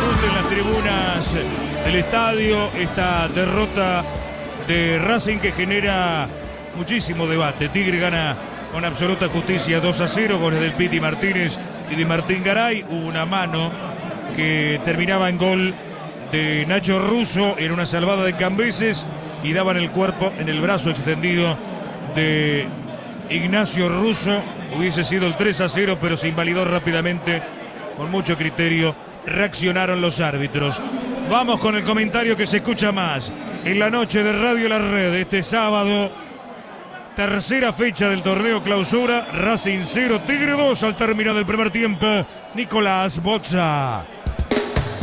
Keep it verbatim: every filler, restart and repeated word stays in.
discute en las tribunas del estadio esta derrota de Racing que genera muchísimo debate. Tigre gana con absoluta justicia dos a cero, goles del Piti Martínez y de Martín Garay. Hubo una mano que terminaba en gol de Nacho Russo en una salvada de Cambeses y daban el cuerpo en el brazo extendido de Ignacio Russo. Hubiese sido el tres a cero, pero se invalidó rápidamente. Con mucho criterio reaccionaron los árbitros. Vamos con el comentario que se escucha más en la noche de Radio La Red este sábado. Tercera fecha del torneo clausura. Racing cero, Tigre dos al terminar del primer tiempo. Nicolás Bozza.